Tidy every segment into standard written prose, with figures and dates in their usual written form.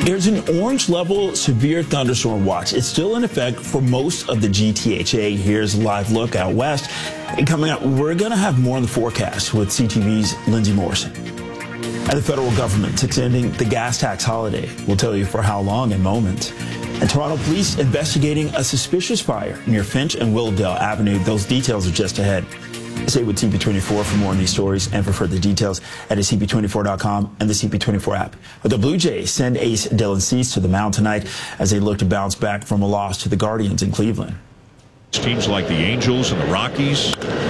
There's an orange level severe thunderstorm watch. It's still in effect for most of the GTHA. Here's a live look out west. And coming up, we're going to have more on the forecast with CTV's Lindsay Morrison. And the federal government's extending the gas tax holiday. We'll tell you for how long in moments. And Toronto police investigating a suspicious fire near Finch and Willowdale Avenue. Those details are just ahead. Stay with CP24 for more on these stories and for further details at CP24.com and the CP24 app. The Blue Jays send ace Dylan Cease to the mound tonight as they look to bounce back from a loss to the Guardians in Cleveland. Teams like the Angels and the Rockies.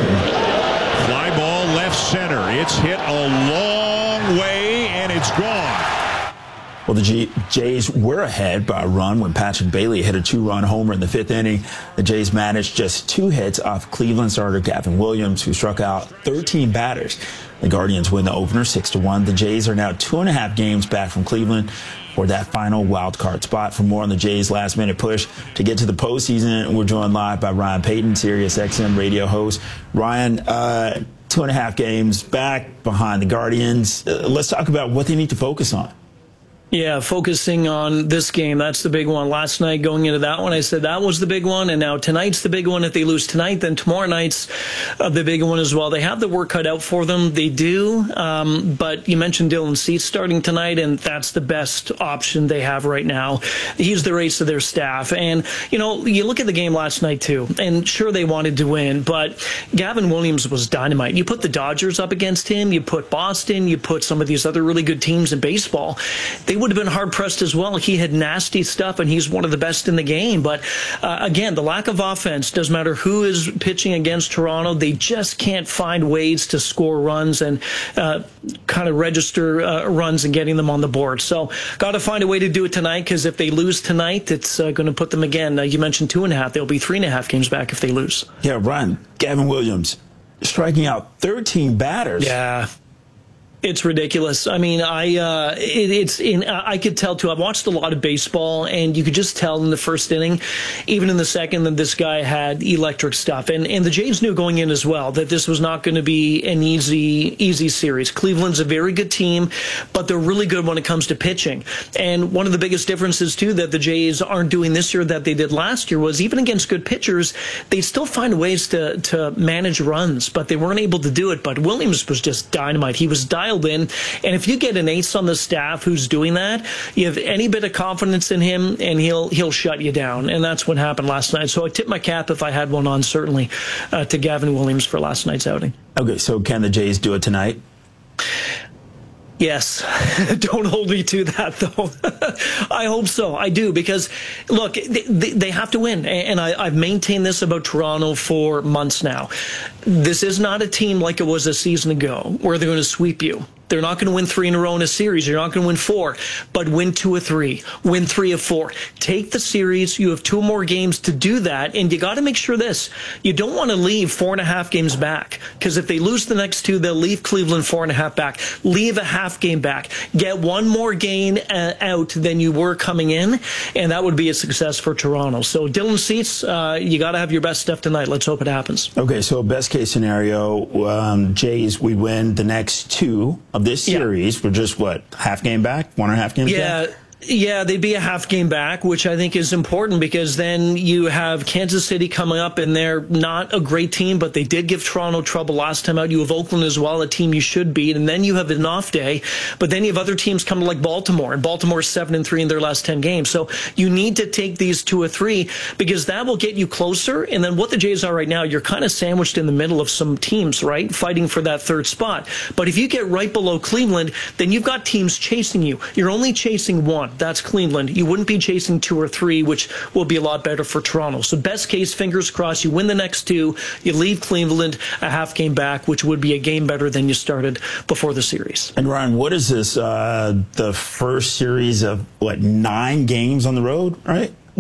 Fly ball left center. It's hit a long way and it's gone. Well, the Jays were ahead by a run when Patrick Bailey hit a two-run homer in the fifth inning. The Jays managed just 2 hits off Cleveland starter Gavin Williams, who struck out 13 batters. The Guardians win the opener 6-1. The Jays are now 2.5 games back from Cleveland for that final wild card spot. For more on the Jays' last-minute push to get to the postseason, we're joined live by Ryan Payton, Sirius XM radio host. Ryan, 2.5 games back behind the Guardians. Let's talk about what they need to focus on. Yeah, focusing on this game, that's the big one. Last night going into that one, I said that was the big one, and now tonight's the big one. If they lose tonight, then tomorrow night's the big one as well. They have the work cut out for them. They do, but you mentioned Dylan Cease starting tonight, and that's the best option they have right now. He's the ace of their staff. And, you know, you look at the game last night, too, and sure, they wanted to win, but Gavin Williams was dynamite. You put the Dodgers up against him, you put Boston, you put some of these other really good teams in baseball. They would have been hard-pressed as well. He had nasty stuff, and he's one of the best in the game. But, again, the lack of offense, doesn't matter who is pitching against Toronto, they just can't find ways to score runs and kind of register runs and getting them on the board. So got to find a way to do it tonight, because if they lose tonight, it's going to put them again. You mentioned 2.5. They'll be 3.5 games back if they lose. Yeah, Ryan, Gavin Williams striking out 13 batters. Yeah. It's ridiculous. I mean, I could tell too. I've watched a lot of baseball, and you could just tell in the first inning, even in the second, that this guy had electric stuff. And the Jays knew going in as well that this was not going to be an easy series. Cleveland's a very good team, but they're really good when it comes to pitching. And one of the biggest differences too that the Jays aren't doing this year that they did last year was even against good pitchers, they still find ways to manage runs, but they weren't able to do it. But Williams was just dynamite. He was dialed in, and if you get an ace on the staff who's doing that, you have any bit of confidence in him, and he'll shut you down. And that's what happened last night. So I tip my cap, if I had one on, certainly to Gavin Williams for last night's outing. Okay, so can the Jays do it tonight? Yes. Don't hold me to that, though. I hope so. I do, because, look, they have to win. And I've maintained this about Toronto for months now. This is not a team like it was a season ago where they're going to sweep you. They're not going to win 3 in a row in a series. You're not going to win 4, but win 2 of 3, win 3 of 4. Take the series. You have 2 more games to do that, and you got to make sure this. You don't want to leave 4.5 games back, because if they lose the next 2, they'll leave Cleveland 4.5 back. Leave a half game back. Get 1 more game out than you were coming in, and that would be a success for Toronto. So Dylan Cease, you got to have your best stuff tonight. Let's hope it happens. Okay, so best case scenario, Jays, we win the next 2 of this series. We're just, half game back? 1.5 games back? Yeah, they'd be a half game back, which I think is important, because then you have Kansas City coming up, and they're not a great team, but they did give Toronto trouble last time out. You have Oakland as well, a team you should beat, and then you have an off day, but then you have other teams coming like Baltimore, and Baltimore's 7-3 in their last 10 games. So you need to take these 2 or 3, because that will get you closer. And then what the Jays are right now, you're kind of sandwiched in the middle of some teams, right, fighting for that 3rd spot. But if you get right below Cleveland, then you've got teams chasing you. You're only chasing 1. That's Cleveland. You wouldn't be chasing 2 or 3, which will be a lot better for Toronto. So best case, fingers crossed, you win the next 2, you leave Cleveland a half game back, which would be a game better than you started before the series. And Ryan, what is this, the first series of, 9 games on the road, right?